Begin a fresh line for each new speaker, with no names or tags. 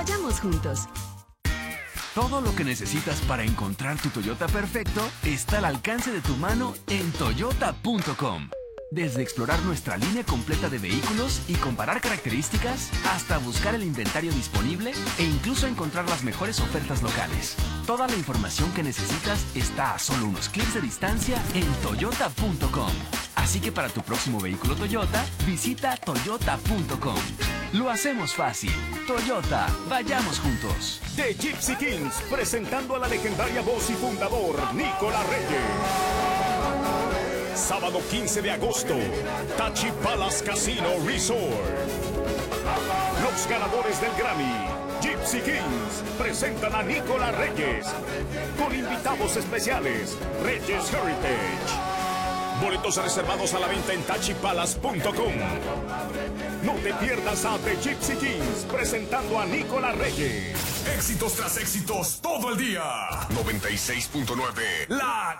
Vayamos juntos.
Todo lo que necesitas para encontrar tu Toyota perfecto está al alcance de tu mano en toyota.com. Desde explorar nuestra línea completa de vehículos y comparar características, hasta buscar el inventario disponible e incluso encontrar las mejores ofertas locales. Toda la información que necesitas está a solo unos clics de distancia en toyota.com. Así que para tu próximo vehículo Toyota, visita toyota.com. Lo hacemos fácil. Toyota, vayamos juntos.
The Gypsy Kings, presentando a la legendaria voz y fundador, Nicola Reyes. Sábado 15 de agosto, Tachi Palace Casino Resort. Los ganadores del Grammy, Gypsy Kings, presentan a Nicola Reyes, con invitados especiales, Reyes Heritage. Boletos reservados a la venta en tachipalace.com. No te pierdas a The Gypsy Kings presentando a Nicola Reyes.
Éxitos tras éxitos todo el día. 96.9. La